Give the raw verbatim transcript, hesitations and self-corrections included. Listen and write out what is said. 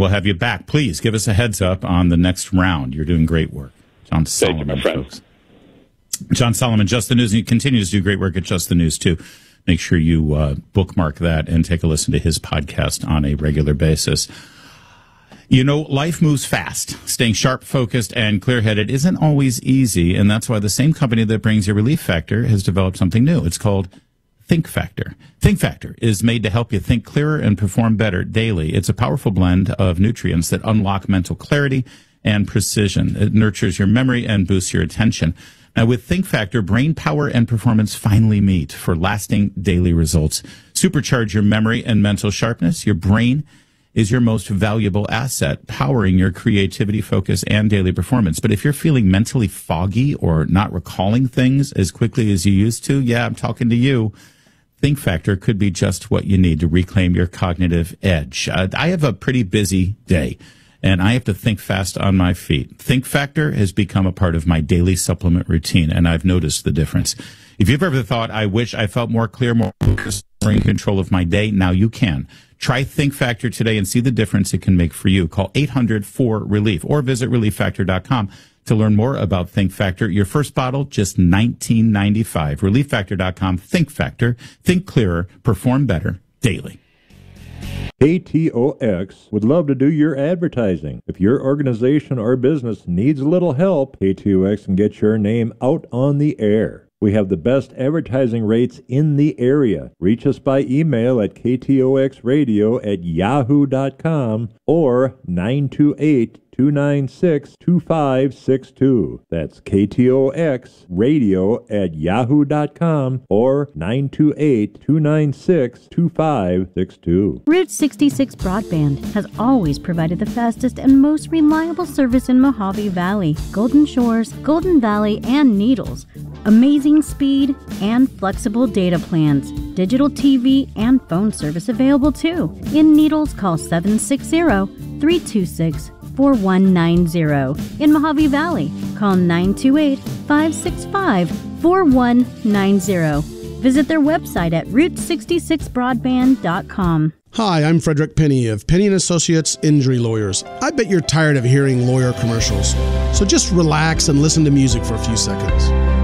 we'll have you back. Please give us a heads up on the next round. You're doing great work. John Solomon, Thank you, my friend. folks. John Solomon, Just the News, and he continues to do great work at Just the News, too. Make sure you uh, bookmark that and take a listen to his podcast on a regular basis. You know, life moves fast. Staying sharp, focused, and clear-headed isn't always easy, and that's why the same company that brings you Relief Factor has developed something new. It's called Think Factor. Think Factor is made to help you think clearer and perform better daily. It's a powerful blend of nutrients that unlock mental clarity and precision. It nurtures your memory and boosts your attention. Now, with Think Factor, brain power and performance finally meet for lasting daily results. Supercharge your memory and mental sharpness. Your brain is your most valuable asset, powering your creativity, focus, and daily performance. But if you're feeling mentally foggy or not recalling things as quickly as you used to, yeah, I'm talking to you. Think Factor could be just what you need to reclaim your cognitive edge. Uh, I have a pretty busy day, and I have to think fast on my feet. Think Factor has become a part of my daily supplement routine, and I've noticed the difference. If you've ever thought, I wish I felt more clear, more focused, more in control of my day, now you can. Try Think Factor today and see the difference it can make for you. Call eight hundred four relief or visit relief factor dot com to learn more about Think Factor. Your first bottle, just nineteen ninety-five. relief factor dot com. Think Factor. Think clearer. Perform better daily. K T O X would love to do your advertising. If your organization or business needs a little help, K T O X can get your name out on the air. We have the best advertising rates in the area. Reach us by email at k t o x radio at yahoo dot com or nine two eight, two nine six, two five six two. That's K T O X radio at yahoo dot com or nine two eight, two nine six, two five six two. Route sixty-six Broadband has always provided the fastest and most reliable service in Mojave Valley, Golden Shores, Golden Valley, and Needles. Amazing speed and flexible data plans. Digital T V and phone service available too. In Needles, call seven six zero, three two six, four one nine zero. In Mojave Valley, call nine two eight, five six five, four one nine zero. Visit their website at route sixty-six broadband dot com. Hi, I'm Frederick Penny of Penny and Associates Injury Lawyers. I bet you're tired of hearing lawyer commercials, so just relax and listen to music for a few seconds.